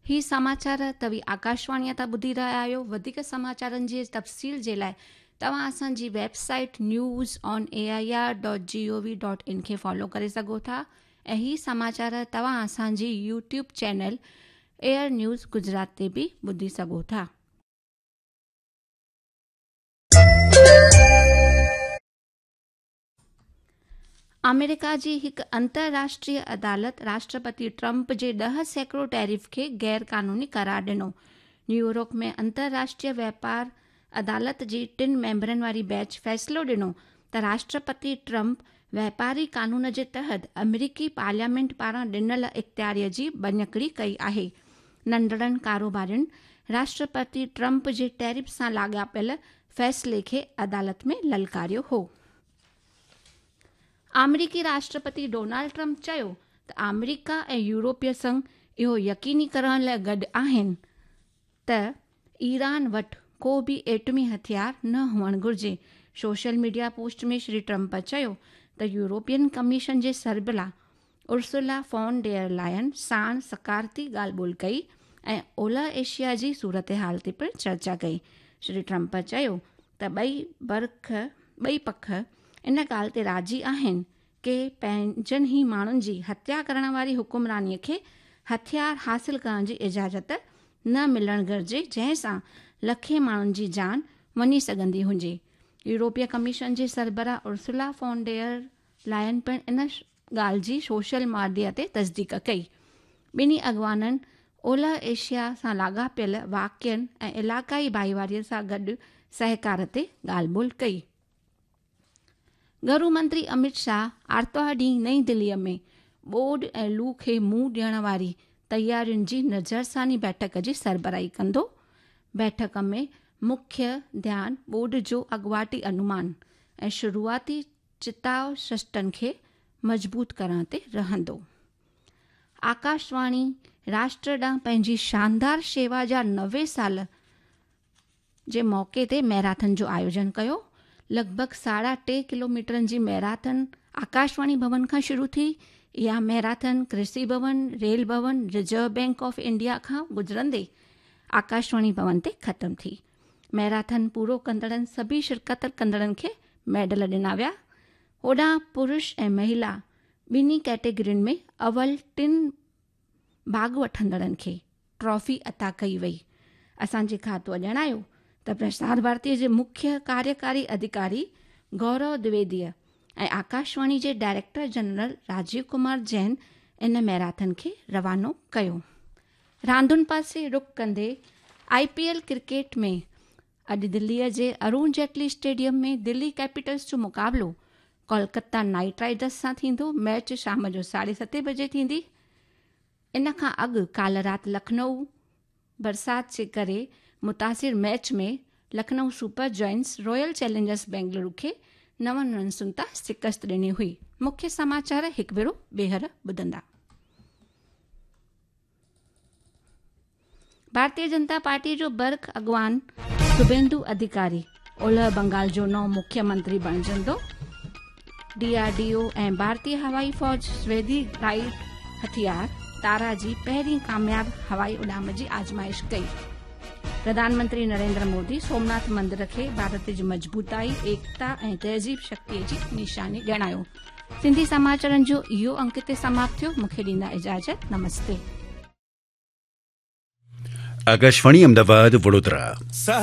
ही समाचार तव्हीं आकाशवाणीअ तां ॿुधी रहिया आहियो। वधीक समाचारनि जी तफ़सील जे लाइ तव्हां असांजी वेबसाइट news.on.air.gov.in खे फॉलो करे सघो था ऐं ही समाचार तव्हां असांजी YouTube channel air news Gujarat ते बि ॿुधी सघो था। अमेरिका जी हिकु अंतर्राष्ट्रीय अदालत राष्ट्रपति ट्रंप जे 10% टैरिफ खे गैर कानूनी करार ॾिनो। न्यूयॉर्क में अंतर्राष्ट्रीय व्यापार अदालत जी 3 मेंबरनि वारी बेंच फ़ैसिलो ॾिनो त राष्ट्रपति ट्रंप वापारी कानून जे तहत अमेरिकी पार्लियामेंट पारां ॾिनल इख़्तियारीअ जी भञकिड़ी कई आहे। नंढड़नि कारोबारियुनि राष्ट्रपति ट्रंप जे टैरिफ सां लाॻापियल फ़ैसिले खे अदालत में ललकारियो हो। अमेरिकी राष्ट्रपति डोनाल्ड ट्रंप चयो त अमेरिका ऐं यूरोपीय संघ इहो यकीनी करण लाइ गॾु आहिनि त ईरान वटि को बि एटमी हथियार न हुअणु घुर्जे। सोशल मीडिया पोस्ट में श्री ट्रंप चयो त यूरोपियन कमीशन जे सरबराह उर्सुला फॉन डेर लायन साण सकारती ॻाल्हि ॿोल कई ऐं ओलह एशिया जी सूरत हाल ते पिणु चर्चा कई। श्री ट्रंप चयो त ॿई पख इन ॻाल्हि ते राज़ी आहिनि कि पंहिंजनि ई माण्हुनि जी हत्या करण वारी हुकुमरानीअ खे हथियार हासिल करण जी इजाज़त न मिलणु घुर्जे, जंहिंसां लखे माण्हुनि जी जान वञी सघंदी हुजे। यूरोपीय कमीशन जे सरबराह उर्सुला फॉन डेर लायन पिणु इन ॻाल्हि जी सोशल मीडिया ते तस्दीक कई। ॿिन्ही अॻवाननि ओलह एशिया सां लाॻापियल वाक़िअनि ऐं इलाक़ाई भाईवारीअ सां गॾु सहकार ते ॻाल्हि ॿोल कई। गृह मंत्री अमित शाह आर्तवार ॾींहुं नईं दिल्लीअ में ॿोॾ ऐं लू खे मुंहुं ॾियण वारी तयारियुनि जी नज़रसानी बैठक जी सरबराही कंदो। बैठक में मुख्य ध्यानु ॿोॾ जो अॻुवाटी अनुमान ऐं शुरूआती चिताव शस्त्रनि खे मज़बूत करण ते रहंदो। आकाशवाणी राष्ट्र ॾांहुं पंहिंजी शानदार शेवा जा 90 साल जे मौक़े ते मैराथन जो आयोजन कयो। लॻभॻि 3.5 किलोमीटरनि जी मैराथन आकाशवाणी भवन खां शुरू थी। इहा मैराथन कृषि भवन, rail Bhavan, reserve bank of India खां गुजरंदे आकाशवाणी भवन ते ख़तम थी। मैराथन पूरो कंदड़नि सभी शिरकत कंदड़नि खे मेडल ॾिना विया। होॾां पुरुष ऐं महिला ॿिन्ही कैटेगरियुनि में अवल 3 भाग वठंदड़नि खे ट्रॉफी अता कई वई। असांजे खातो ॼाणायो त प्रसार भारतीअ जे मुख्य कार्यकारी अधिकारी गौरव द्विवेदी ऐं आकाशवाणी जे डायरेक्टर जनरल राजीव कुमार जैन इन मैराथन खे रवानो कयो। रांदुनि पासे रुख कंदे IPL क्रिकेट में अॼु दिल्लीअ जे अरुण जेटली स्टेडियम में दिल्ली कैपिटल्स जो मुक़ाबिलो कोलकाता नाइट राइडर्स सां थींदो। मैच शाम जो 7:30 बजे थींदी। इन खां अॻु काल्ह राति लखनऊ बरसाति जे करे मुतासिर मैच में Lucknow super joints royal Challengers Bengaluru खे 9 रन्सुनि तां शिकस्त ॾिनी हुई। मुख्य समाचार हिकु भेरो ॿीहर ॿुधंदा। भारतीय जनता पार्टी जो बर्क अॻवान शुभेंदु अधिकारी ओलह बंगाल जो नओं मुख्यमंत्री बणजंदो। DRDO ऐं भारतीय हवाई फ़ौज स्वेदी लाइट हथियार तारा जी पहिरीं कामयाब हवाई उॾाम जी आज़माइश कई। प्रधानमंत्री नरेंद्र मोदी सोमनाथ मंदिर खे भारत जी मज़बूताई, एकता ऐं तहज़ीब शक्तिअ जी निशानी ॼाणायो। सिंधी समाचारनि जो इहो अंक ते समाप्त थियो। मूंखे ॾींदा इजाज़त। नमस्ते। आकाशवाणी अहमदाबाद वडोदरा।